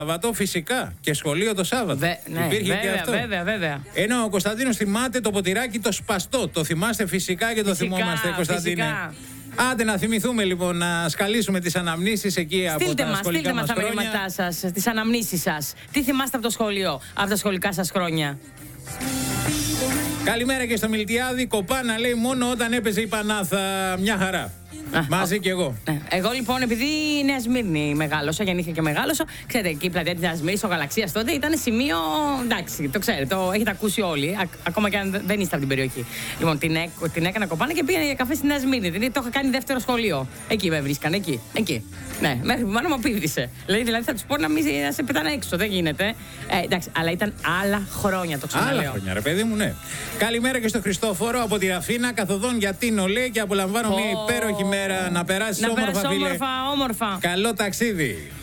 Σαββατό φυσικά και σχολείο το Σάββατο. Ναι, υπήρχε βέβαια, και αυτό. Βέβαια. Ενώ ο Κωνσταντίνος θυμάται το ποτηράκι το σπαστό. Το θυμάστε φυσικά και το θυμόμαστε, Κωνσταντίνε. Φυσικά. Άντε να θυμηθούμε λοιπόν, να σκαλίσουμε τις αναμνήσεις εκεί από τα σχολικά μας χρόνια. Στείλτε μας τα μηνύματά σας, τις αναμνήσεις σας. Τι θυμάστε από το σχολείο, από τα σχολικά σας χρόνια. Καλημέρα και στο Μιλτιάδη. Κοπάνα λέει μόνο όταν έπαιζε η Πανάθα. Μια χαρά. Μαζί κι εγώ. Εγώ λοιπόν, επειδή η Νέα Σμύρνη μεγάλωσα, γεννήθηκα και μεγάλωσα, ξέρετε, εκεί η πλατεία της Νέας Σμύρνης, ο Γαλαξίας τότε ήταν σημείο. Εντάξει, το ξέρετε, το έχετε ακούσει όλοι, ακόμα και αν δεν είστε από την περιοχή. Λοιπόν, την έκανα κοπάνα και πήγαινα για καφέ στη Νέα Σμύρνη. Δηλαδή το είχα κάνει δεύτερο σχολείο. Εκεί με βρίσκαν, εκεί. Ναι, μέχρι που η μάνα μου απήντησε. Δηλαδή θα του πω να μην σε πετάνε έξω, δεν γίνεται. Εντάξει, αλλά ήταν άλλα χρόνια, το ξαναλέω. Άλλα χρόνια, ρε παιδί μου, ναι. Καλημέρα και στο Χριστόφορο από τη Ραφίνα, καθοδόν για Τίνο λέει και απολαμβάνω μια υπέροχη μέρα. Να περάσεις όμορφα. Καλό ταξίδι.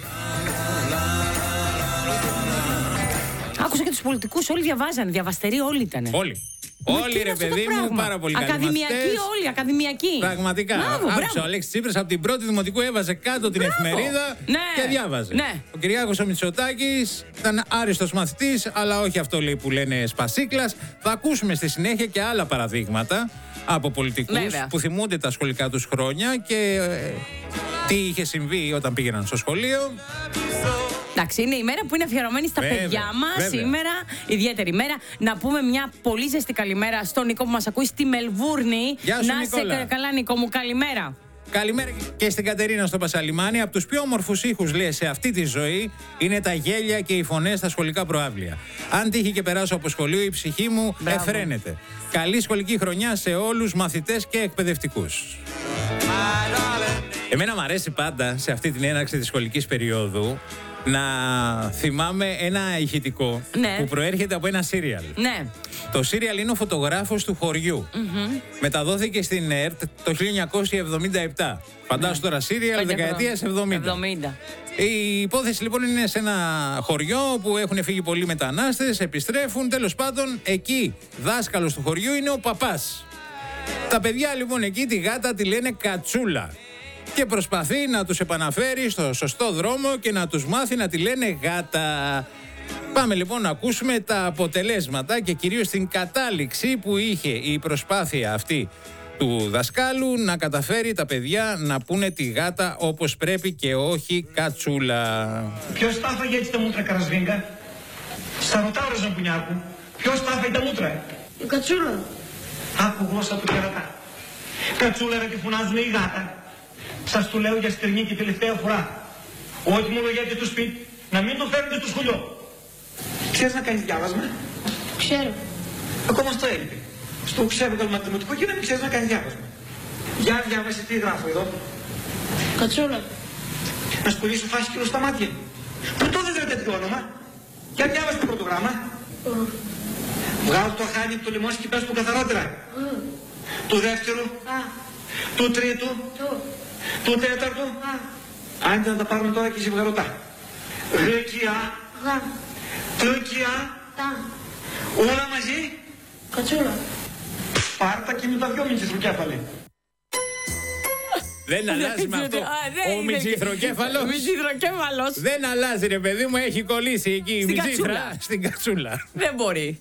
Άκουσα και τους πολιτικούς, όλοι διαβάζανε, διαβαστεροί όλοι ήταν. Όλοι ρε παιδί μου, πάρα πολύ καλοί. Ακαδημιακοί όλοι, ακαδημιακοί. Πραγματικά. Άκουσα ο Αλέξης Τσίπρας από την πρώτη δημοτικού έβαζε κάτω την εφημερίδα και διάβαζε. Ναι. Ο Κυριάκος ο Μητσοτάκης ήταν άριστος μαθητής, αλλά όχι αυτό λέει που λένε σπασίκλας. Θα ακούσουμε στη συνέχεια και άλλα παραδείγματα από πολιτικούς που θυμούνται τα σχολικά τους χρόνια και τι είχε συμβεί όταν πήγαιναν στο σχολείο. Εντάξει, είναι η μέρα που είναι αφιερωμένη στα παιδιά μας. Σήμερα, ιδιαίτερη μέρα. Να πούμε μια πολύ ζεστή καλημέρα στον Νικό που μας ακούει στη Μελβούρνη. Γεια σου, Νικόλα. Σε καλά, Νικό μου, καλημέρα. Καλημέρα και στην Κατερίνα στο Πασαλιμάνι. Από τους πιο όμορφους ήχους, λέει, σε αυτή τη ζωή είναι τα γέλια και οι φωνές στα σχολικά προαύλια. Αν τύχει και περάσω από σχολείο, η ψυχή μου εφραίνεται. Καλή σχολική χρονιά σε όλους μαθητές και εκπαιδευτικούς. Εμένα μου αρέσει πάντα σε αυτή την έναρξη της σχολικής περίοδου να θυμάμαι ένα ηχητικό που προέρχεται από ένα σύριαλ. Ναι. Το σύριαλ είναι ο φωτογράφος του χωριού. Μεταδόθηκε στην ΕΡΤ το 1977. Φαντάσου τώρα σύριαλ δεκαετίας 70. Η υπόθεση λοιπόν είναι σε ένα χωριό που έχουν φύγει πολλοί μετανάστες, επιστρέφουν, τέλος πάντων εκεί δάσκαλος του χωριού είναι ο παπάς. Τα παιδιά λοιπόν εκεί τη γάτα τη λένε Κατσούλα και προσπαθεί να τους επαναφέρει στο σωστό δρόμο και να τους μάθει να τη λένε γάτα. Πάμε λοιπόν να ακούσουμε τα αποτελέσματα και κυρίως την κατάληξη που είχε η προσπάθεια αυτή του δασκάλου να καταφέρει τα παιδιά να πούνε τη γάτα όπως πρέπει και όχι Κατσούλα. Ποιος τα έφαγε έτσι τα μούτρα, Καρασβίγκα? Στα ρωτάω, ρε Ζαμπουνιάκου. Ποιος τα έφαγε τα μούτρα? Η Κατσούλα. Άκου γλώσσα του κερατά. Κατσούλα, ρε, τη φωνάζουνε η γάτα. Σας το λέω για στερνή και τελευταία φορά. Ό,τι μου λέγεται στο σπίτι, να μην το φέρνετε στο σχολείο. Ξέρεις να κάνεις διάβασμα? Ξέρω. Ακόμα στο έλειπε. Στο ξέρω το μαθηματικό και να μην ξέρεις να κάνεις διάβασμα. Για διάβασε τι γράφω εδώ. Κατσούλα. Να σπουδήσω φάσκυλο στα μάτια. Πού το δεν τέτοιο όνομα? Για διάβασε το πρώτο γράμμα. Βγάλω το χάνι από το λιμόνι και πες του καθαρότερα. Το δεύτερο. Το τρίτο. Το τέταρτο. Άντε να τα πάρουμε τώρα και ζευγαρωτά. Γλυκιά. Τλυκιά. Όλα μαζί. Κατσούλα. Πάρτα και με τα δυο μυτσιθροκέφαλοι. Δεν αλλάζει με αυτό. Ο μυτσιθροκέφαλος δεν αλλάζει ρε παιδί μου, έχει κολλήσει εκεί η μυτσίθρα στην Κατσούλα. Δεν μπορεί.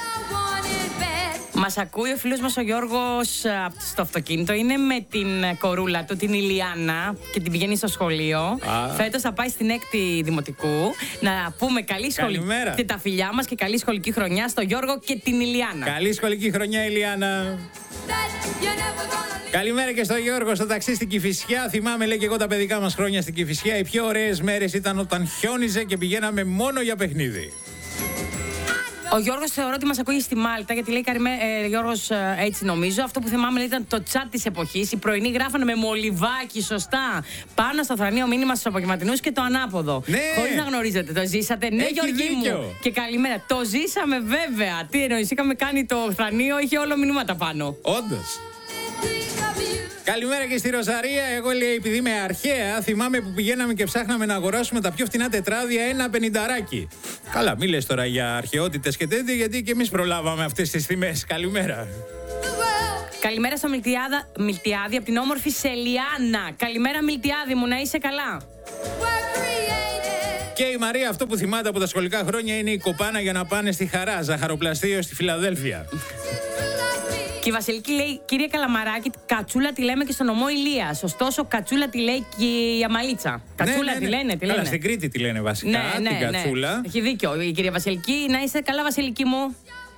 Μας ακούει ο φίλος μας ο Γιώργος στο αυτοκίνητο. Είναι με την κορούλα του, την Ηλιάνα, και την πηγαίνει στο σχολείο. Φέτος θα πάει στην 6η Δημοτικού. Να πούμε καλή σχολική. Και τα φιλιά μας και καλή σχολική χρονιά στο Γιώργο και την Ηλιάνα. Καλή σχολική χρονιά, Ηλιάνα. Καλημέρα και στο Γιώργο στο ταξί στην Κηφισιά. Θυμάμαι, λέει, και εγώ τα παιδικά μας χρόνια στην Κηφισιά. Οι πιο ωραίες μέρες ήταν όταν χιόνιζε και πηγαίναμε μόνο για παιχνίδι. Ο Γιώργος θεωρώ ότι μας ακούει στη Μάλτα, γιατί λέει Γιώργος, έτσι νομίζω. Αυτό που θυμάμαι ήταν το chat της εποχής. Οι πρωινοί γράφανε με μολυβάκι, σωστά, πάνω στο θρανείο μήνυμα στους απογευματινούς και το ανάποδο. Ναι. Χωρίς να γνωρίζετε. Το ζήσατε? Ναι, Γιώργη μου. Και καλημέρα. Το ζήσαμε βέβαια. Τι εννοείς? Είχαμε κάνει το θρανείο, είχε όλο μηνύματα πάνω. Όντως. Καλημέρα και στη Ροζαρία. Εγώ, λέει, επειδή είμαι αρχαία, θυμάμαι που πηγαίναμε και ψάχναμε να αγοράσουμε τα πιο φτηνά τετράδια, ένα πενηνταράκι. Καλά, μη λες τώρα για αρχαιότητες και τέτοια, γιατί και εμείς προλάβαμε αυτές τις τιμές. Καλημέρα. Καλημέρα στο Μιλτιάδη από την όμορφη Σελιάνα. Καλημέρα, Μιλτιάδη μου, να είσαι καλά. Και η Μαρία αυτό που θυμάται από τα σχολικά χρόνια είναι η κοπάνα για να πάνε στη Χαρά, ζαχαροπλαστείο στη Φιλαδέλφια. Και η Βασιλική λέει, κύριε Καλαμαράκη, κατσούλα τη λέμε και στο νομό Ηλίας. Ωστόσο, κατσούλα τη λέει και η Αμαλίτσα. Κατσούλα τη λένε, τη λένε. Καλά, στην Κρήτη τη λένε βασικά, την κατσούλα. Έχει δίκιο η κυρία Βασιλική. Να είστε καλά, Βασιλική μου.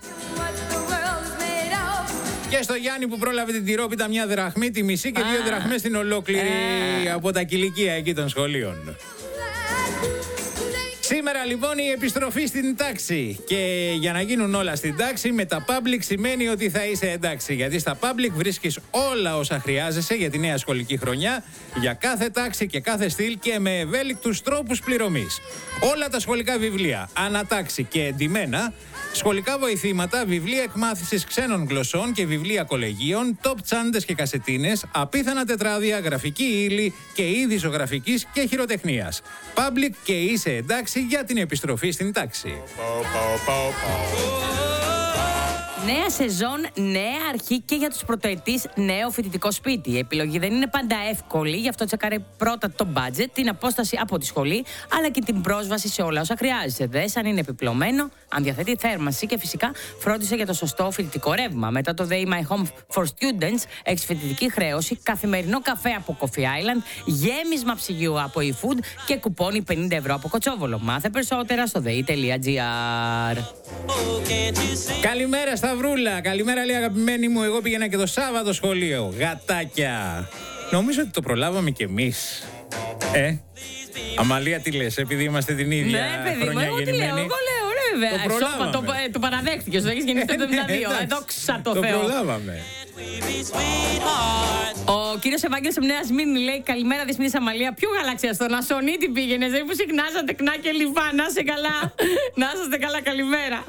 Και στο Γιάννη που πρόλαβε την τυρόπιτα μια δραχμή, τη μισή και 2 δραχμές στην ολόκληρη από τα κηλικία εκεί των σχολείων. Σήμερα λοιπόν η επιστροφή στην τάξη. Και για να γίνουν όλα στην τάξη, με τα public σημαίνει ότι θα είσαι εντάξει. Γιατί στα public βρίσκεις όλα όσα χρειάζεσαι για τη νέα σχολική χρονιά, για κάθε τάξη και κάθε στυλ και με ευέλικτους τρόπους πληρωμής. Όλα τα σχολικά βιβλία, ανατάξη και εντυμένα, σχολικά βοηθήματα, βιβλία εκμάθησης ξένων γλωσσών και βιβλία κολεγίων, top τσάντες και κασετίνες, απίθανα τετράδια, γραφική ύλη και είδη ζωγραφικής και χειροτεχνίας. Public και είσαι εντάξει για την επιστροφή στην τάξη. Νέα σεζόν, νέα αρχή και για τους πρωτοετής νέο φοιτητικό σπίτι. Η επιλογή δεν είναι πάντα εύκολη, γι' αυτό τσεκάρε πρώτα το budget, την απόσταση από τη σχολή, αλλά και την πρόσβαση σε όλα όσα χρειάζεσαι. Δες αν είναι επιπλωμένο, αν διαθέτει θέρμανση και φυσικά φρόντισε για το σωστό φοιτητικό ρεύμα. Μετά το Day My Home for Students, έχεις φοιτητική χρέωση, καθημερινό καφέ από Coffee Island, γέμισμα ψυγείου από eFood και κουπόνι 50 ευρώ από Κοτσόβολο. Μάθε περισσότερα στο dei.gr. Καλημέρα Σταυρούλα, καλημέρα λέει αγαπημένη μου. Εγώ πήγαινα και το Σάββατο σχολείο. Γατάκια. Νομίζω ότι το προλάβαμε κι εμείς. Αμαλία, τι λες, επειδή είμαστε την ίδια χρονιά γεννημένη? Εγώ λέω, βέβαια. Το προλάβαμε. Το παραδέχτηκες, το έχεις γεννηθεί το 72. Δόξα τω Θεώ. Το προλάβαμε. Ο κύριος Ευάγγελος Εμνέας Μήνη λέει, καλημέρα Δεσποινής Αμαλία. Ποιο γαλαξία, στον Ασονίτη πήγαινες, που συχνάζα τεκνά και λιβά. Να είσαι καλά. Να είστε καλά, καλημέρα.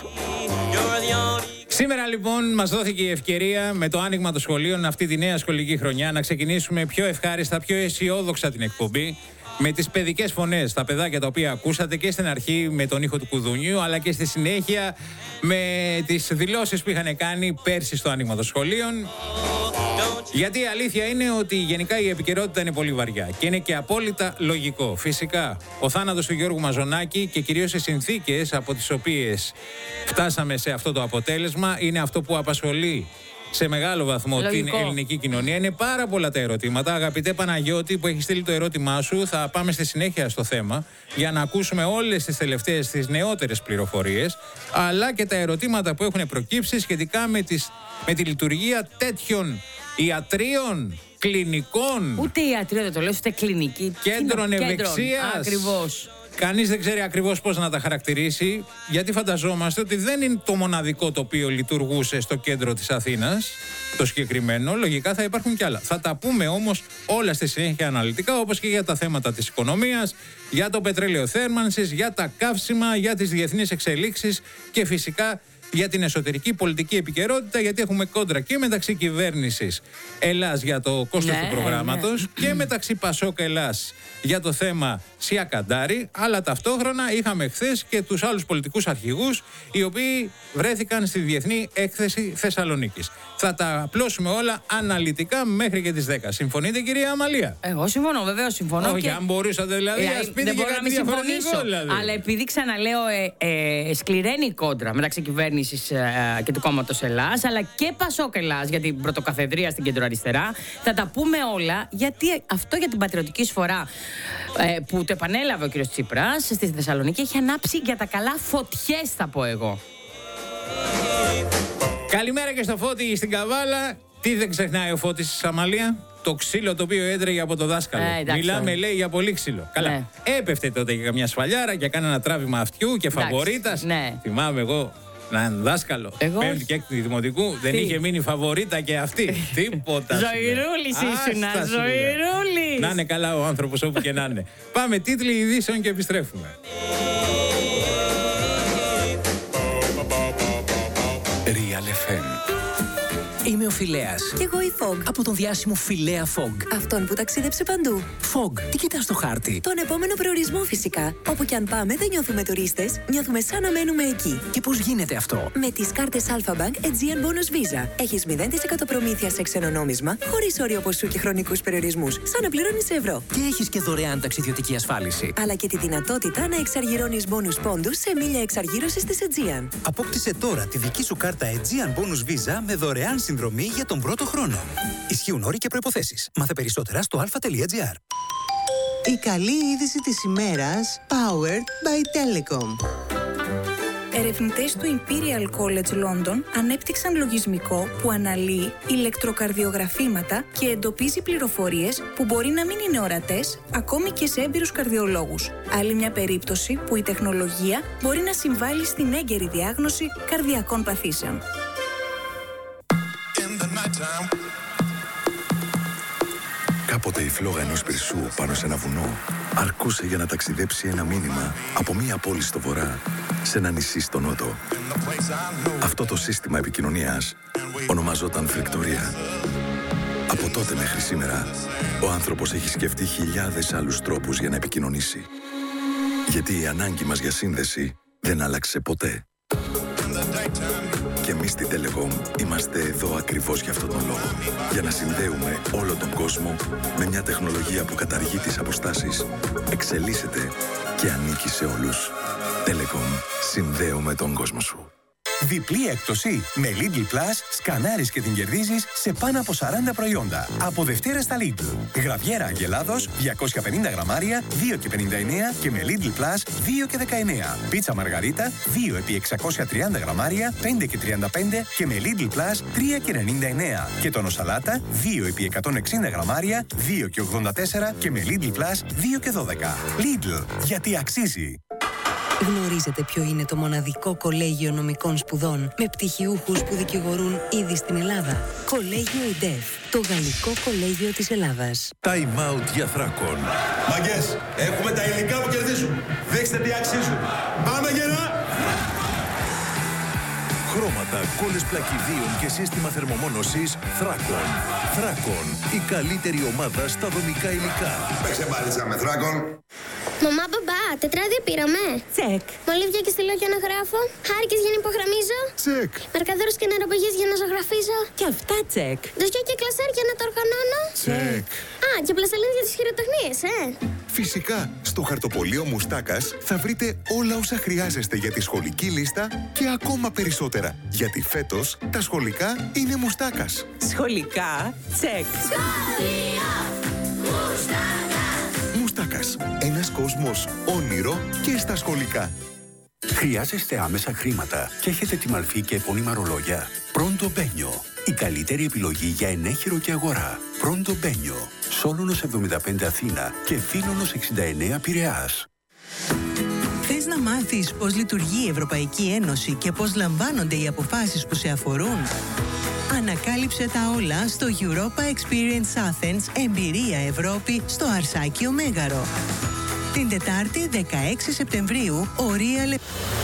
Σήμερα λοιπόν μας δόθηκε η ευκαιρία με το άνοιγμα των σχολείων αυτή τη νέα σχολική χρονιά να ξεκινήσουμε πιο ευχάριστα, πιο αισιόδοξα την εκπομπή. Με τις παιδικές φωνές, τα παιδάκια τα οποία ακούσατε και στην αρχή με τον ήχο του κουδουνιού, αλλά και στη συνέχεια με τις δηλώσεις που είχαν κάνει πέρσι στο άνοιγμα των σχολείων. Γιατί η αλήθεια είναι ότι γενικά η επικαιρότητα είναι πολύ βαριά και είναι και απόλυτα λογικό. Φυσικά, ο θάνατος του Γιώργου Μαζονάκη και κυρίως οι συνθήκες από τις οποίες φτάσαμε σε αυτό το αποτέλεσμα είναι αυτό που απασχολεί σε μεγάλο βαθμό την ελληνική κοινωνία. Είναι πάρα πολλά τα ερωτήματα. Αγαπητέ Παναγιώτη, που έχει στείλει το ερώτημά σου, θα πάμε στη συνέχεια στο θέμα για να ακούσουμε όλες τις τελευταίες, τις νεότερες πληροφορίες, αλλά και τα ερωτήματα που έχουν προκύψει σχετικά με τη λειτουργία τέτοιων ιατρίων, κλινικών. Ούτε ιατρείο δεν το λέω, ούτε κλινική. Κέντρων ευεξίας. Ακριβώς. Κανείς δεν ξέρει ακριβώς πώς να τα χαρακτηρίσει, γιατί φανταζόμαστε ότι δεν είναι το μοναδικό το οποίο λειτουργούσε στο κέντρο της Αθήνας, το συγκεκριμένο. Λογικά θα υπάρχουν κι άλλα. Θα τα πούμε όμως όλα στη συνέχεια αναλυτικά, όπως και για τα θέματα της οικονομίας, για το πετρέλαιο θέρμανσης, για τα καύσιμα, για τις διεθνείς εξελίξεις και φυσικά για την εσωτερική πολιτική επικαιρότητα, γιατί έχουμε κόντρα και μεταξύ κυβέρνησης Ελλάς για το κόστος του προγράμματος και μεταξύ Πασόκ Ελλάς για το θέμα Σία Καντάρη, αλλά ταυτόχρονα είχαμε χθες και τους άλλους πολιτικούς αρχηγούς οι οποίοι βρέθηκαν στη Διεθνή Έκθεση Θεσσαλονίκης. Θα τα απλώσουμε όλα αναλυτικά μέχρι και τις 10. Συμφωνείτε, κυρία Αμαλία? Εγώ συμφωνώ, βεβαίως συμφωνώ. Όχι, αν μπορούσατε δηλαδή, δεν μπορώ να μην συμφωνήσω. Δηλαδή. Αλλά επειδή ξαναλέω, σκληραίνει η κόντρα μεταξύ κυβέρνησης και του κόμματος Ελλάς, αλλά και Πασόκ Ελλάς για την πρωτοκαθεδρία στην κεντροαριστερά. Θα τα πούμε όλα, γιατί αυτό για την πατριωτική εισφορά που το επανέλαβε ο κ. Τσίπρας στη Θεσσαλονίκη έχει ανάψει για τα καλά φωτιές, θα πω εγώ. Καλημέρα και στο Φώτη στην Καβάλα. Τι δεν ξεχνάει ο Φώτης της Αμαλία? Το ξύλο το οποίο έτρεγε από το δάσκαλο. Μιλάμε, λέει, για πολύ ξύλο. Καλά. Έπεφτε τότε για καμιά σφαλιάρα και έκανε ένα τράβημα αυτιού και φαβορίτας. Θυμάμαι εγώ έναν δάσκαλο. Πέμπτη και έκτη δημοτικού. Δεν είχε μείνει φαβορίτα και αυτή. Τίποτα. Ζωηρούλης ήσουνα, ζωηρούλης. Να είναι καλά ο άνθρωπος όπου και να είναι. Πάμε, τίτλοι ειδήσεων και επιστρέφουμε. Real FM. Είμαι ο Φιλέας. Κι εγώ η Fog. Από τον διάσημο Φιλέα Fog. Αυτόν που ταξίδεψε παντού. Fog, τι κοιτάς στο χάρτη? Τον επόμενο προορισμό φυσικά. Όπου κι αν πάμε δεν νιώθουμε τουρίστες, νιώθουμε σαν να μένουμε εκεί. Και πώς γίνεται αυτό? Με τις κάρτες Alphabank Aegean Bonus Visa. Έχεις 0% προμήθεια σε ξένο νόμισμα, χωρίς όριο ποσού και χρονικούς περιορισμούς, σαν να πληρώνεις σε ευρώ. Και έχεις και δωρεάν ταξιδιωτική ασφάλιση. Αλλά και τη δυνατότητα να εξαργυρώνεις bonus πόντους σε μίλια εξαργύρωσης της Aegean. Απόκτησε τώρα τη δική σου κάρτα Aegean Bonus Visa με δωρεάν συνδρομή για τον πρώτο χρόνο. Ισχύουν όροι και προϋποθέσεις. Μάθε περισσότερα στο alpha.gr. Η καλή είδηση της ημέρας, powered by Telecom. Ερευνητές του Imperial College London ανέπτυξαν λογισμικό που αναλύει ηλεκτροκαρδιογραφήματα και εντοπίζει πληροφορίες που μπορεί να μην είναι ορατές ακόμη και σε έμπειρους καρδιολόγους. Άλλη μια περίπτωση που η τεχνολογία μπορεί να συμβάλλει στην έγκαιρη διάγνωση καρδιακών παθήσεων. Κάποτε η φλόγα ενός πυρσού πάνω σε ένα βουνό αρκούσε για να ταξιδέψει ένα μήνυμα από μία πόλη στο βορρά σε ένα νησί στο νότο. Αυτό το σύστημα επικοινωνίας ονομαζόταν φρικτορία. Από τότε μέχρι σήμερα, ο άνθρωπος έχει σκεφτεί χιλιάδες άλλους τρόπους για να επικοινωνήσει. Γιατί η ανάγκη μας για σύνδεση δεν άλλαξε ποτέ. Και εμείς στη Telecom είμαστε εδώ ακριβώς για αυτόν τον λόγο. Για να συνδέουμε όλο τον κόσμο με μια τεχνολογία που καταργεί τις αποστάσεις, εξελίσσεται και ανήκει σε όλους. Telecom. Συνδέουμε τον κόσμο σου. Διπλή έκπτωση. Με Lidl Plus σκανάρεις και την κερδίζεις σε πάνω από 40 προϊόντα. Από Δευτέρα στα Lidl. Γραβιέρα Αγελάδος 250 γραμμάρια 2,59 και με Lidl Plus 2,19. Πίτσα Μαργαρίτα 2 επί 630 γραμμάρια 5,35 και με Lidl Plus 3,99. Και τόνο σαλάτα 2 επί 160 γραμμάρια 2,84 και με Lidl Plus 2,12. Lidl, γιατί αξίζει. Γνωρίζετε ποιο είναι το μοναδικό κολέγιο νομικών σπουδών με πτυχιούχους που δικηγορούν ήδη στην Ελλάδα? Κολέγιο ΕΝΤΕΦ, το γαλλικό κολέγιο της Ελλάδας. Time out για Θράκον. Μαγκές, έχουμε τα υλικά που κερδίζουν. Δείξτε τι αξίζουν. Πάμε γερά! Χρώματα, κόλλες πλακιδίων και σύστημα θερμομόνωσης Θράκον. Θράκον, η καλύτερη ομάδα στα δομικά υλικά. Παίξε μπάλιτσα με Θράκον. Μαμά, μπαμπά, τετράδια πήραμε. Τσεκ. Μολύβια και στυλό για να γράφω. Χάρηκες για να υπογραμμίζω. Τσεκ. Μαρκαδόρους και νεροπαγίες για να ζωγραφίζω. Και αυτά τσεκ. Δοσιά και κλασάρ για να τα οργανώνω. Τσεκ. Α, και πλαστελίνες για τις χειροτεχνίες, Φυσικά, στο χαρτοπολείο Μουστάκας θα βρείτε όλα όσα χρειάζεστε για τη σχολική λίστα και ακόμα περισσότερα. Γιατί φέτος τα σχολικά είναι Μουστάκας. Σχολικά τσεκ. Σχολείο Μουστάκα. Μουστάκας. Ένας κόσμος όνειρο και στα σχολικά. Χρειάζεστε άμεσα χρήματα και έχετε τη μαλφή και επώνυμα ρολόγια? Πρώντο Μπένιο. Η καλύτερη επιλογή για ενέχειρο και αγορά. Πρώντο Μπένιο. Σόλωνος 75 Αθήνα και Φίλωνος 69 Πειραιάς. Θες να μάθεις πώς λειτουργεί η Ευρωπαϊκή Ένωση και πώς λαμβάνονται οι αποφάσεις που σε αφορούν? Ανακάλυψε τα όλα στο Europa Experience Athens Εμπειρία Ευρώπη στο Αρσάκιο Μέγαρο. Την Τετάρτη 16 Σεπτεμβρίου, ο Real...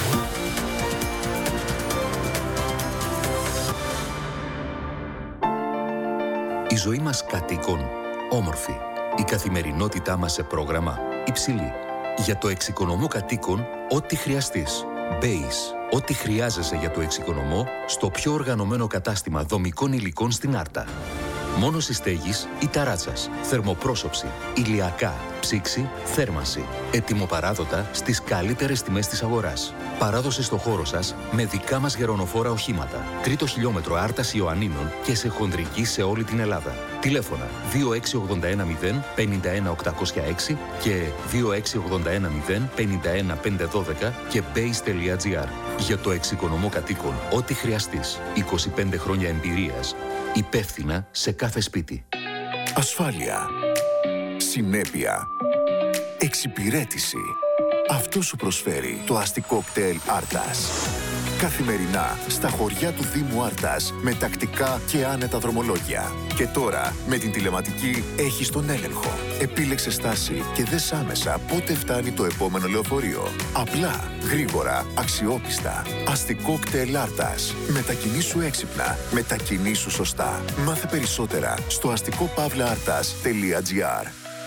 Η ζωή μας κατοίκων, όμορφη. Η καθημερινότητά μας σε πρόγραμμα, υψηλή. Για το εξοικονομό κατοίκων, ό,τι χρειαστείς. Base. Ό,τι χρειάζεσαι για το εξοικονομό στο πιο οργανωμένο κατάστημα δομικών υλικών στην Άρτα. Μόνωση στέγης ή ταράτσας, θερμοπρόσωψη, ηλιακά, ψήξη, θέρμανση. Ετοιμοπαράδοτα στις καλύτερες τιμές της αγοράς. Παράδοση στο χώρο σας με δικά μας γερονοφόρα οχήματα. 3ο χιλιόμετρο Άρτας Ιωαννίνων και σε χονδρική σε όλη την Ελλάδα. Τηλέφωνα 26810 51806 και 26810 51512 και base.gr. Για το εξοικονομό κατοίκων, ό,τι χρειαστείς. 25 χρόνια εμπειρίας. Υπεύθυνα σε κάθε σπίτι. Ασφάλεια. Συνέπεια. Εξυπηρέτηση. Αυτό σου προσφέρει το αστικό κτέλ Άρτας. Καθημερινά στα χωριά του Δήμου Άρτας με τακτικά και άνετα δρομολόγια. Και τώρα με την τηλεματική έχεις τον έλεγχο. Επίλεξε στάση και δες άμεσα πότε φτάνει το επόμενο λεωφορείο. Απλά, γρήγορα, αξιόπιστα. Αστικό κτέλ Άρτας. Μετακινήσου έξυπνα. Μετακινήσου σωστά. Μάθε περισσότερα στο αστικοπαύλαartas.gr.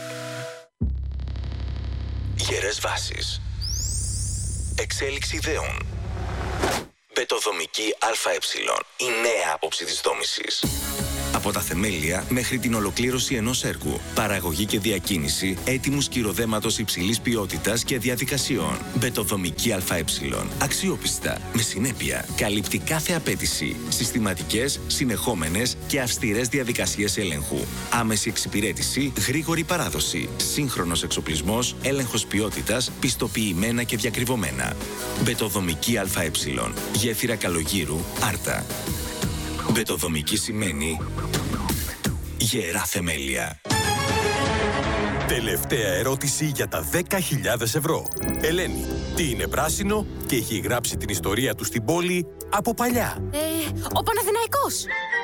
Γερές βάσεις. Εξέλιξη ιδεών. Μπετοδομική ΑΕ. Η νέα άποψη της δόμησης. Από τα θεμέλια μέχρι την ολοκλήρωση ενός έργου. Παραγωγή και διακίνηση έτοιμου σκυροδέματος υψηλής ποιότητας και διαδικασιών. Μπετοδομική ΑΕ. Αξιόπιστα, με συνέπεια. Καλύπτει κάθε απέτηση. Συστηματικές, συνεχόμενες και αυστηρές διαδικασίες έλεγχου. Άμεση εξυπηρέτηση, γρήγορη παράδοση. Σύγχρονος εξοπλισμός, έλεγχος ποιότητας, πιστοποιημένα και διακριβωμένα. Μπετοδομική ΑΕ. Γέφυρα Καλογύρου, Άρτα. Μπετοδομική σημαίνει γερά θεμέλια. Τελευταία ερώτηση για τα 10.000 ευρώ. Ελένη, τι είναι πράσινο και έχει γράψει την ιστορία του στην πόλη από παλιά? Ο Παναθηναϊκός.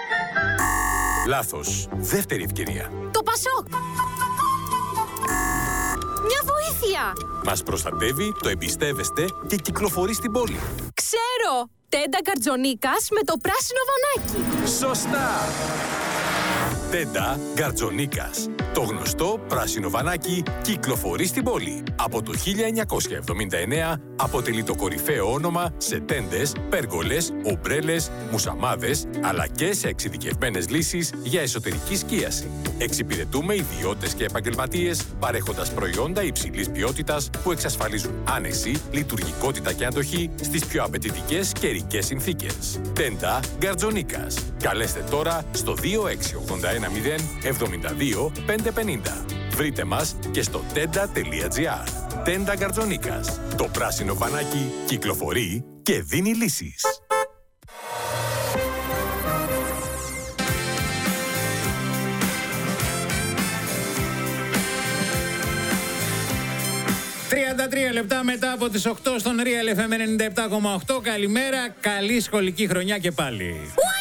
Λάθος. Δεύτερη ευκαιρία. Το Πασόκ. Μια βοήθεια. Μας προστατεύει, το εμπιστεύεστε και κυκλοφορεί στην πόλη. Ξέρω. Τέντα Γκαρτζονίκας με το πράσινο βανάκι. Σωστά! Τέντα Γκαρτζονίκας. Το γνωστό πράσινο βανάκι κυκλοφορεί στην πόλη. Από το 1979 αποτελεί το κορυφαίο όνομα σε τέντες, πέργολες, ομπρέλες, μουσαμάδες, αλλά και σε εξειδικευμένες λύσεις για εσωτερική σκίαση. Εξυπηρετούμε ιδιώτες και επαγγελματίες παρέχοντας προϊόντα υψηλής ποιότητας που εξασφαλίζουν άνεση, λειτουργικότητα και αντοχή στις πιο απαιτητικές καιρικές συνθήκες. Τέντα Γκαρτζονίκας. Καλέστε τώρα στο 2681 072 550. Βρείτε μας και στο tenda.gr. Τέντα Γκαρτζονίκας. Το πράσινο βανάκι κυκλοφορεί και δίνει λύσεις. ...33 λεπτά μετά από τις 8 στον Real FM 97,8. Καλημέρα, καλή σχολική χρονιά και πάλι.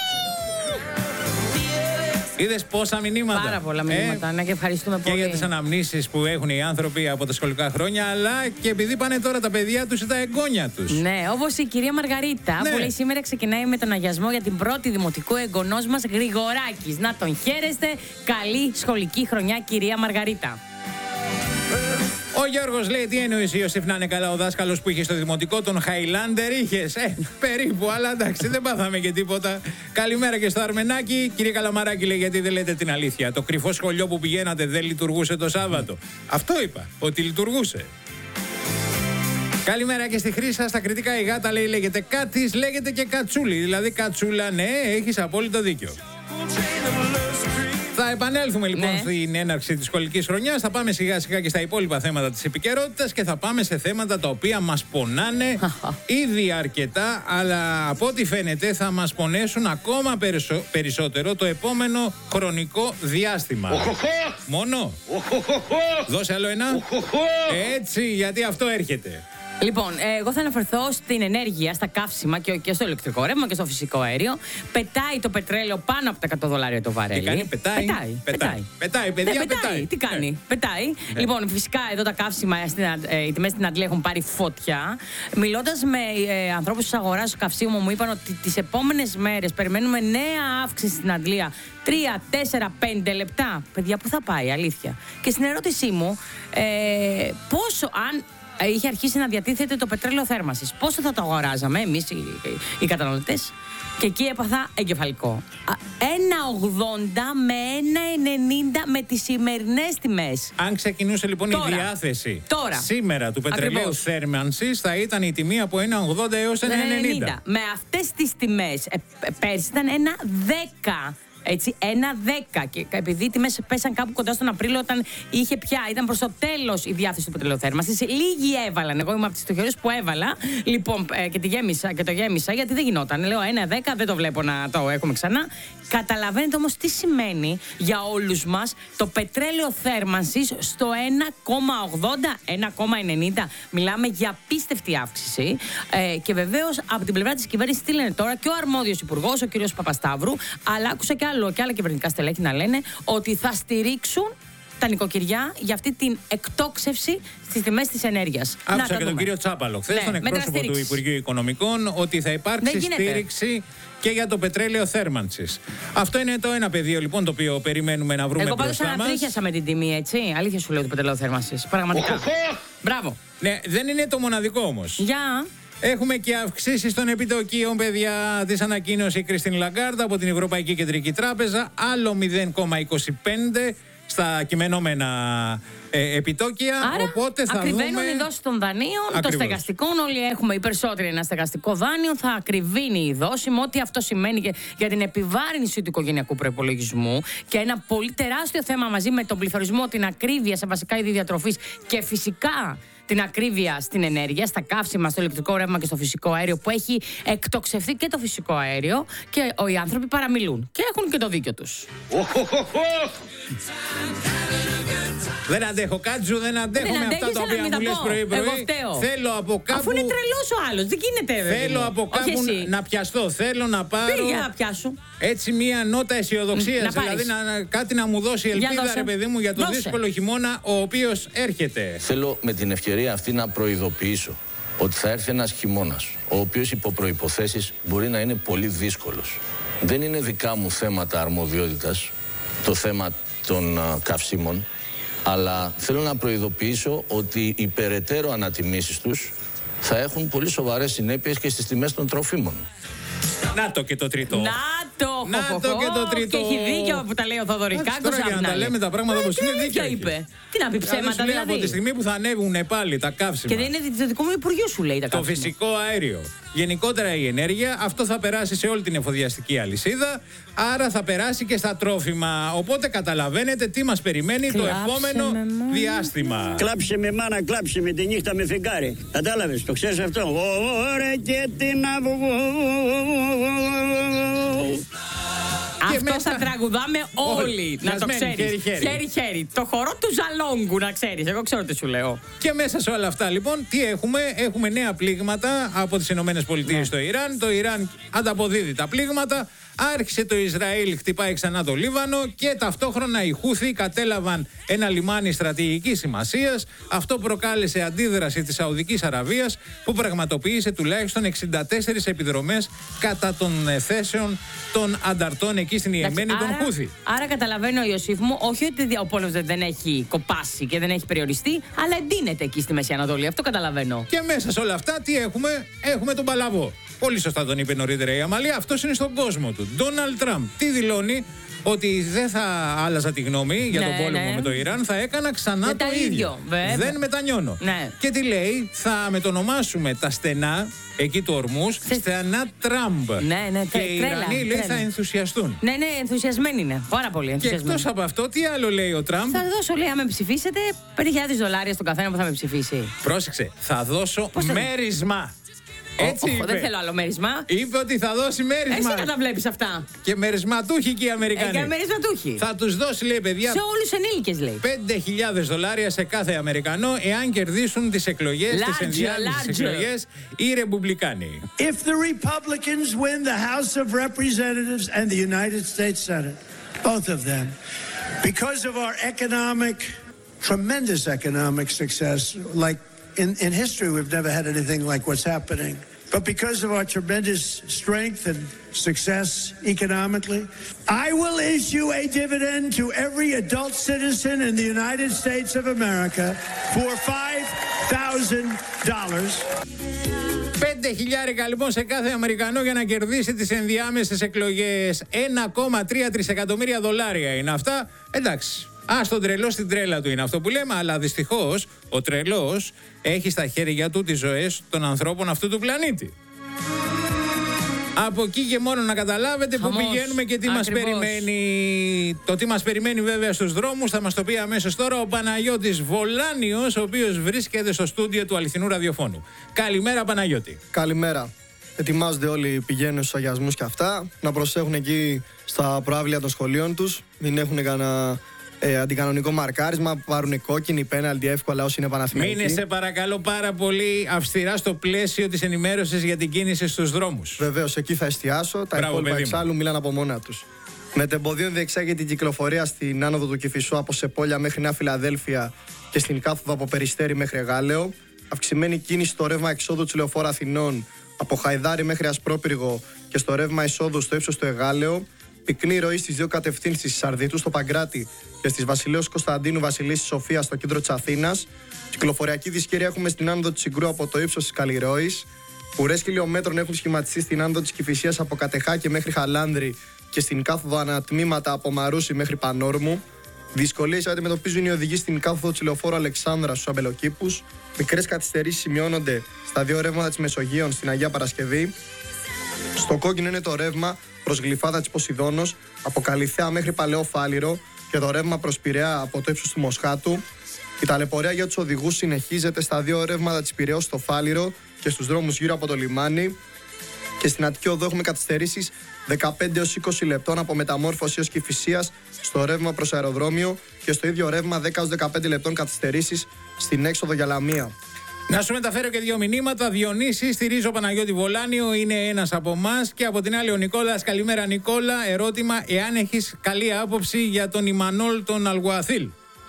Είδες πόσα μηνύματα. Πάρα πολλά μηνύματα, ναι, και ευχαριστούμε πολύ. Και για τις αναμνήσεις που έχουν οι άνθρωποι από τα σχολικά χρόνια, αλλά και επειδή πάνε τώρα τα παιδιά τους ή τα εγγόνια τους. Ναι, όπως η κυρία Μαργαρίτα, που λέει σήμερα ξεκινάει με τον αγιασμό για την πρώτη δημοτικού εγγονός μας Γρηγοράκης. Να τον χαίρεστε. Καλή σχολική χρονιά, κυρία Μαργαρίτα. Ο Γιώργος λέει: τι εννοείς, Ιωσήφ, να είναι καλά ο δάσκαλος που είχε στο δημοτικό, τον Χάιλάντερ είχες? Περίπου, αλλά εντάξει, δεν πάθαμε και τίποτα. Καλημέρα και στο Αρμενάκι. Κύριε Καλαμαράκη, λέει: γιατί δεν λέτε την αλήθεια? Το κρυφό σχολείο που πηγαίνατε δεν λειτουργούσε το Σάββατο? Αυτό είπα, ότι λειτουργούσε. Καλημέρα και στη Χρύσα. Στα κριτικά η γάτα λέει: λέγεται Κάτης, λέγεται και Κατσούλη. Δηλαδή Κατσούλα, ναι, έχεις απόλυτο δίκιο. Θα επανέλθουμε λοιπόν στην έναρξη της σχολικής χρονιάς. Θα πάμε σιγά σιγά και στα υπόλοιπα θέματα της επικαιρότητας και θα πάμε σε θέματα τα οποία μας πονάνε ήδη αρκετά, αλλά από ό,τι φαίνεται θα μας πονέσουν ακόμα περισσότερο το επόμενο χρονικό διάστημα. Μόνο. Δώσε άλλο ένα. Έτσι, γιατί αυτό έρχεται. Λοιπόν, εγώ θα αναφερθώ στην ενέργεια, στα καύσιμα και στο ηλεκτρικό ρεύμα και στο φυσικό αέριο. Πετάει το πετρέλαιο πάνω από τα $100 το βαρέλι. Τι κάνει, πετάει. Πετάει, παιδιά, πετάει. Τι κάνει, πετάει. Λοιπόν, φυσικά εδώ τα καύσιμα, οι τιμές στην Αντλία έχουν πάρει φωτιά. Μιλώντας με ανθρώπους της αγοράς καυσίμου, μου είπαν ότι τις επόμενες μέρες περιμένουμε νέα αύξηση στην Αντλία. 3, 4, 5 λεπτά. Παιδιά, πού θα πάει, αλήθεια? Και στην ερώτησή μου, πόσο αν είχε αρχίσει να διατίθεται το πετρέλαιο θέρμανσης, πόσο θα το αγοράζαμε εμείς οι καταναλωτές? Και εκεί έπαθα εγκεφαλικό. 1,80 με 1,90 με τις σημερινές τιμές. Αν ξεκινούσε λοιπόν η διάθεση σήμερα του πετρελαίου θέρμανσης, θα ήταν η τιμή από 1,80 έως 1,90. Με αυτές τις τιμές πέρσι ήταν 1,10 Έτσι, 1,10. Και επειδή οι τιμές πέσαν κάπου κοντά στον Απρίλιο, όταν ήταν προς το τέλος η διάθεση του πετρελαιοθέρμανσης. Λίγοι έβαλαν. Εγώ είμαι από τις τυχερές που έβαλα. Λοιπόν, και το γέμισα, γιατί δεν γινόταν. Λέω 1,10, δεν το βλέπω να το έχουμε ξανά. Καταλαβαίνετε όμως τι σημαίνει για όλους μας το πετρέλαιο θέρμανσης στο 1,80, 1,90. Μιλάμε για απίστευτη αύξηση. Και βεβαίως από την πλευρά της κυβέρνησης τι λένε τώρα, και ο αρμόδιος υπουργός, ο κ. Παπασταύρου, αλλά άκουσα και άλλα κυβερνητικά στελέχη να λένε ότι θα στηρίξουν τα νοικοκυριά για αυτή την εκτόξευση στις τιμές της ενέργειας. Άκουσα και τον κύριο Τσάπαλο χθες, τον εκπρόσωπο του Υπουργείου Οικονομικών, ότι θα υπάρξει στήριξη και για το πετρέλαιο θέρμανσης. Αυτό είναι το ένα πεδίο λοιπόν το οποίο περιμένουμε να βρούμε μπροστά μας. Εγώ πάντως ανατρίχιασα με την τιμή, έτσι. Αλήθεια σου λέω, το πετρέλαιο θέρμανσης. Πραγματικά. Μπράβο. Ναι, δεν είναι το μοναδικό όμως. Για. Έχουμε και αυξήσεις των επιτοκίων, παιδιά. Της ανακοίνωσε η Κριστίν Λαγκάρντ από την Ευρωπαϊκή Κεντρική Τράπεζα. Άλλο 0,25 στα κειμενόμενα επιτόκια. Άρα, οπότε θα ακριβένουν οι δόσεις των δανείων, των στεγαστικών. Όλοι έχουμε οι περισσότεροι ένα στεγαστικό δάνειο. Θα ακριβίνει η δόση, με ό,τι αυτό σημαίνει και για την επιβάρυνση του οικογενειακού προϋπολογισμού. Και ένα πολύ τεράστιο θέμα μαζί με τον πληθωρισμό, την ακρίβεια σε βασικά είδη διατροφής και φυσικά την ακρίβεια στην ενέργεια, στα καύσιμα, στο ηλεκτρικό ρεύμα και στο φυσικό αέριο, που έχει εκτοξευθεί και το φυσικό αέριο, και οι άνθρωποι παραμιλούν. Και έχουν και το δίκιο τους. Δεν αντέχω, Κάτζου, δεν αντέχω με αυτά τα οποία μου λες πρωί-πρωί. Θέλω από κάπου. Αφού είναι τρελός ο άλλος, δεν γίνεται. Θέλω από κάπου να πιαστώ. Θέλω να πάρω. Για πιάσου. Έτσι μία νότα αισιοδοξίας. Δηλαδή κάτι να μου δώσει ελπίδα, ρε παιδί μου, για τον δύσκολο χειμώνα ο οποίος έρχεται. Θέλω με την ευκαιρία αυτή να προειδοποιήσω ότι θα έρθει ένας χειμώνας, ο οποίος υπό προϋποθέσεις μπορεί να είναι πολύ δύσκολος. Δεν είναι δικά μου θέματα αρμοδιότητας το θέμα των καυσίμων, αλλά θέλω να προειδοποιήσω ότι οι περαιτέρω ανατιμήσεις τους θα έχουν πολύ σοβαρές συνέπειες και στις τιμές των τροφίμων. Να το και το τρίτο. Να το και το τρίτο. Και έχει δίκιο που τα λέει ο Θοδωρικάκος. Τώρα για να τα λέμε τα πράγματα όπως είναι, δίκιο είπε. Τι να πει ψέματα δηλαδή. Από τη στιγμή που θα ανέβουν πάλι τα καύσιμα. Και δεν είναι το δικό μου Υπουργείο, σου λέει τα καύσιμα. Το φυσικό αέριο. Γενικότερα η ενέργεια, αυτό θα περάσει σε όλη την εφοδιαστική αλυσίδα. Άρα θα περάσει και στα τρόφιμα. Οπότε καταλαβαίνετε τι μας περιμένει το επόμενο διάστημα. Κλάψε με μάνα, κλάψε με τη νύχτα με φεγγάρι. Κατάλαβες, το ξέρεις αυτό. Ωραία και την αυγό. Αυτό θα τραγουδάμε όλοι, να το ξέρεις. Χέρι-χέρι. Το χορό του Ζαλόγκου, να ξέρεις. Εγώ ξέρω τι σου λέω. Και μέσα σε όλα αυτά, λοιπόν, τι έχουμε? Έχουμε νέα πλήγματα από τις ΗΠΑ στο Ιράν. Το Ιράν ανταποδίδει τα πλήγματα. Άρχισε το Ισραήλ, χτυπάει ξανά το Λίβανο και ταυτόχρονα οι Χούθι κατέλαβαν ένα λιμάνι στρατηγικής σημασίας. Αυτό προκάλεσε αντίδραση της Σαουδικής Αραβίας, που πραγματοποίησε τουλάχιστον 64 επιδρομές κατά των θέσεων των ανταρτών εκεί στην Ιεμένη των Χούθι. Άρα καταλαβαίνω, Ιωσήφ μου, όχι ότι ο πόλεμος δεν έχει κοπάσει και δεν έχει περιοριστεί, αλλά εντείνεται εκεί στη Μέση Ανατολή. Αυτό καταλαβαίνω. Και μέσα σε όλα αυτά τι έχουμε? Έχουμε τον Παλαβό. Πολύ σωστά τον είπε νωρίτερα η Αμαλία. Αυτός είναι στον κόσμο του. Ντόναλντ Τραμπ. Τι δηλώνει? Ότι δεν θα άλλαζα τη γνώμη για τον πόλεμο με το Ιράν, θα έκανα ξανά το ίδιο. Δεν μετανιώνω. Και τι λέει? Θα μετονομάσουμε τα στενά εκεί του Ορμούς στενά Τραμπ. Και οι Ιρανοί λέει θα ενθουσιαστούν. Ναι, ενθουσιασμένοι είναι. Πάρα πολύ ενθουσιασμένοι. Και εκτός από αυτό, τι άλλο λέει ο Τραμπ? Θα δώσω, λέει, αν με ψηφίσετε, $5,000 στον καθένα που θα με ψηφίσει. Πρόσεξε, θα δώσω μέρισμα. Έτσι είπε. Δεν θέλω άλλο μέρισμα. Είπε ότι θα δώσει μέρισμα. Εσύ να τα βλέπεις αυτά. Και μερισματούχοι και οι Αμερικανοί. Και μερισματούχοι. Θα τους δώσει, λέει, παιδιά, σε όλους τους ενήλικες, λέει, $5,000 σε κάθε Αμερικανό εάν κερδίσουν τις εκλογές, τις ενδιάμεσες εκλογές οι Ρεπουμπλικάνοι. If the Republicans win the House of Representatives and the United States Senate, both of them, because of our tremendous economic success, like in history we've never had anything like what's happening. But because of our tremendous strength and success economically, I will issue a dividend to every adult citizen in the United States of America for $5,000. 5.000 λοιπόν σε κάθε Αμερικανό για να κερδίσει τις ενδιάμεσες εκλογές. $1,3 τρισεκατομμύρια είναι αυτά. Εντάξει. Στον τρελό στην τρέλα του είναι αυτό που λέμε, αλλά δυστυχώς ο τρελός έχει στα χέρια του τις ζωές των ανθρώπων αυτού του πλανήτη. Από εκεί και μόνο να καταλάβετε που πηγαίνουμε και τι μας περιμένει. Το τι μας περιμένει βέβαια στους δρόμους θα μας το πει αμέσως τώρα ο Παναγιώτης Βολάνιος, ο οποίος βρίσκεται στο στούντιο του Αληθινού Ραδιοφώνου. Καλημέρα Παναγιώτη. Καλημέρα. Ετοιμάζονται όλοι, πηγαίνουν στους αγιασμούς και αυτά. Να προσέχουν εκεί στα προάβλια των σχολείων τους. Μην έχουν κανένα αντικανονικό μαρκάρισμα, πάρουν κόκκινη, πέναλτι εύκολα όσοι είναι Παναθηναϊκοί. Μείνε σε παρακαλώ πάρα πολύ αυστηρά στο πλαίσιο της ενημέρωσης για την κίνηση στους δρόμους. Βεβαίως, εκεί θα εστιάσω. Τα υπόλοιπα εξάλλου μιλάνε από μόνα τους. Μετεμποδίων διεξάγει την κυκλοφορία στην άνοδο του Κηφισού από Σεπόλια μέχρι Νέα Φιλαδέλφια και στην κάθοδο από Περιστέρι μέχρι Εγάλεο. Αυξημένη κίνηση στο ρεύμα εξόδου του Λεωφόρου Αθηνών από Χαϊδάρι μέχρι Ασπρόπυργο και στο ρεύμα εισόδου στο ύψος του Εγάλεο. Πυκνή ροή στις δύο κατευθύνσεις της Σαρδίτου στο Παγκράτη και στις Βασιλέως Κωνσταντίνου Βασιλίσσης Σοφία στο κέντρο της Αθήνας. Κυκλοφοριακή δυσκαιρία έχουμε στην άνοδο της Συγκρού από το ύψος της Καλλιρόης. Ουρές χιλιόμετρων έχουν σχηματιστεί στην άνοδο της Κηφισίας από Κατεχάκη μέχρι Χαλάνδρη και στην κάθοδο ανατμήματα από Μαρούσι μέχρι Πανόρμου. Δυσκολίες αντιμετωπίζουν οι οδηγοί στην κάθοδο της Λεωφόρου Αλεξάνδρα στους Αμπελοκήπους. Μικρές καθυστερήσεις σημειώνονται στα δύο ρεύματα της Μεσογείων στην Αγία Παρασκευή. Στο κόκκινο είναι το ρεύμα προς Γλυφάδα της Ποσειδώνος από Καλυθέα μέχρι Παλαιό Φάληρο και το ρεύμα προς Πειραιά από το ύψος του Μοσχάτου. Η ταλαιπωρία για τους οδηγούς συνεχίζεται στα δύο ρεύματα της Πειραιώς στο Φάληρο και στους δρόμους γύρω από το λιμάνι. Και στην Αττική Οδό έχουμε καθυστερήσεις 15 έως 20 λεπτών από Μεταμόρφωση ως Κηφισίας στο ρεύμα προς αεροδρόμιο και στο ίδιο ρεύμα 10 έως 15 λεπτών καθυστερήσεις στην έξοδο για Λαμία. Να σου μεταφέρω και δύο μηνύματα. Διονύση, στηρίζω Παναγιώτη Βολάνιο, είναι ένας από εμάς. Και από την άλλη ο Νικόλας. Καλημέρα Νικόλα. Ερώτημα, εάν έχεις καλή άποψη για τον Ιμανόλ τον Αλγουαθίλ.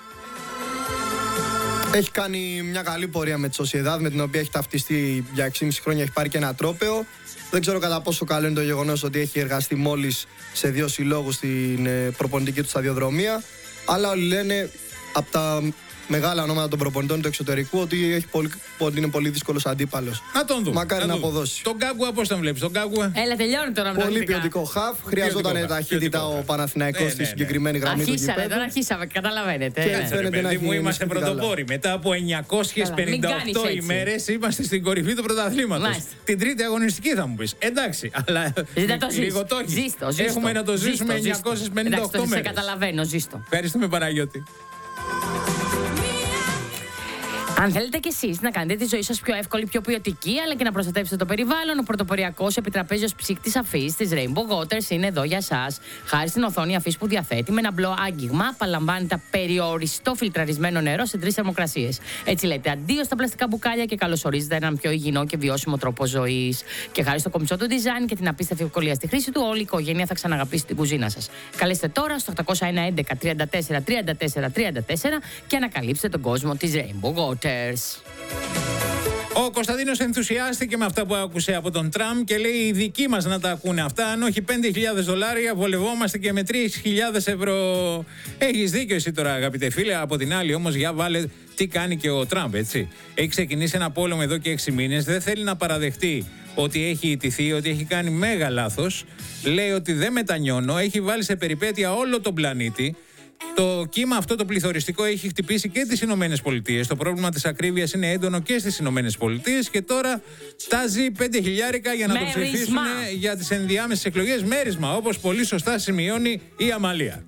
Έχει κάνει μια καλή πορεία με τη Σοσιεδάδ, με την οποία έχει ταυτιστεί για 6,5 χρόνια, έχει πάρει και ένα τρόπαιο. Δεν ξέρω κατά πόσο καλό είναι το γεγονός ότι έχει εργαστεί μόλις σε 2 συλλόγους στην προπονητική του σταδιοδρομία. Αλλά όλοι λένε από τα μεγάλα ονόματα των προπονητών του εξωτερικού ότι είναι πολύ δύσκολος αντίπαλος. Να τον δούμε. Μακάρι να αποδώσει. Τον Γκάγκουα πώς τον βλέπεις, τον Γκάγκουα? Έλα, τελειώνει τώρα με τα πολύ ποιοτικό χαφ. Χρειαζόταν ταχύτητα ο Παναθηναϊκός στη συγκεκριμένη γραμμή του γηπέδου. Τώρα αρχίσαμε, καταλαβαίνετε. Και φαίνεται να μου είμαστε πρωτοπόροι. Μετά από 958 ημέρες είμαστε στην κορυφή του πρωταθλήματος. Την τρίτη αγωνιστική θα μου πεις. Εντάξει, αλλά λίγο το έχεις. Έχουμε να το ζήσουμε 958 μέρες. Σε καταλαβαίνω, ζήστο. Ευχαριστούμε Παναγιώτη. Αν θέλετε κι εσείς να κάνετε τη ζωή σας πιο εύκολη, πιο ποιοτική, αλλά και να προστατεύσετε το περιβάλλον, ο πρωτοποριακός επιτραπέζιος ψύκτης αφής της Rainbow Waters είναι εδώ για σας. Χάρη στην οθόνη αφής που διαθέτει, με ένα μπλο άγγιγμα, απαλαμβάνετε περιοριστό φιλτραρισμένο νερό σε 3 θερμοκρασίες. Έτσι λέτε αντίο στα πλαστικά μπουκάλια και καλωσορίζετε έναν πιο υγιεινό και βιώσιμο τρόπο ζωής. Και χάρη στο κομψό του design και την απίστευτη ευκολία στη χρήση του, όλη η οικογένεια θα ξαναγαπήσει την κουζίνα σας. Καλέστε τώρα στο 801 11 34 34 34 και ανακαλύψτε τον κόσμο της Rainbow Waters. Ο Κωνσταντίνος ενθουσιάστηκε με αυτά που άκουσε από τον Τραμπ και λέει οι δικοί μας να τα ακούνε αυτά. Αν όχι $5.000, βολευόμαστε και με €3.000. Έχεις δίκιο εσύ τώρα αγαπητέ φίλε. Από την άλλη όμως για βάλε τι κάνει και ο Τραμπ, έτσι. Έχει ξεκινήσει ένα πόλεμο εδώ και 6 μήνες. Δεν θέλει να παραδεχτεί ότι έχει ιτηθεί, ότι έχει κάνει μέγα λάθος. Λέει ότι δεν μετανιώνω. Έχει βάλει σε περιπέτεια όλο τον πλανήτη. Το κύμα αυτό το πληθωριστικό έχει χτυπήσει και τις Ηνωμένες Πολιτείες. Το πρόβλημα της ακρίβειας είναι έντονο και στις Ηνωμένες Πολιτείες και τώρα τάζει $5.000 για να το ψηφίσουν για τις ενδιάμεσες εκλογές. Μέρισμα, όπως πολύ σωστά σημειώνει η Αμαλία.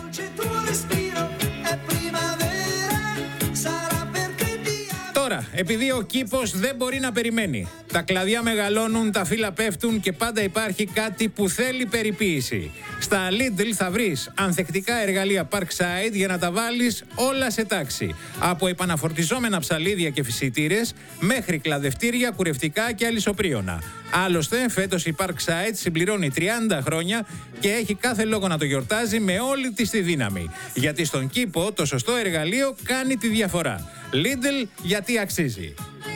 Τώρα, επειδή ο κήπος δεν μπορεί να περιμένει, τα κλαδιά μεγαλώνουν, τα φύλλα πέφτουν και πάντα υπάρχει κάτι που θέλει περιποίηση. Στα Lidl θα βρεις ανθεκτικά εργαλεία Parkside για να τα βάλεις όλα σε τάξη. Από επαναφορτιζόμενα ψαλίδια και φυσιτήρες μέχρι κλαδευτήρια, κουρευτικά και αλυσοπρίωνα. Άλλωστε, φέτος η Parkside συμπληρώνει 30 χρόνια και έχει κάθε λόγο να το γιορτάζει με όλη της τη δύναμη. Γιατί στον κήπο το σωστό εργαλείο κάνει τη διαφορά. Lidl, γιατί αξίζει.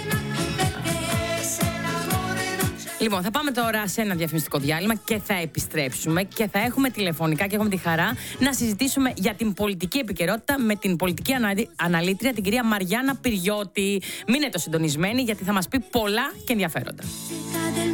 Λοιπόν, θα πάμε τώρα σε ένα διαφημιστικό διάλειμμα και θα επιστρέψουμε και θα έχουμε τηλεφωνικά και έχουμε τη χαρά να συζητήσουμε για την πολιτική επικαιρότητα με την πολιτική αναλήτρια, την κυρία Μαριάννα Πυριώτη. Μείνετε συντονισμένοι γιατί θα μας πει πολλά και ενδιαφέροντα.